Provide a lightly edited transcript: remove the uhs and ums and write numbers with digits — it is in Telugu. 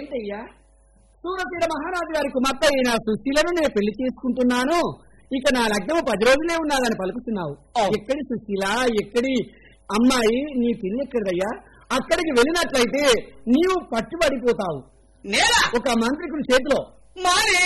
ఏంటయ్యా, సూరతీర మహారాజు గారి కుమార్తె అయిన సుశీలను నేను పెళ్లి చేసుకుంటున్నాను, ఇక నా లగ్నం 10 రోజులే ఉన్నదని పలుకుతున్నావు. ఎక్కడి సుశీల, ఎక్కడి అమ్మాయి, నీ పిల్లి ఎక్కడిదయ్యా? అక్కడికి వెళ్ళినట్లయితే నీవు పట్టుబడిపోతావు. నేల ఒక మంత్రికుడి చేతిలో.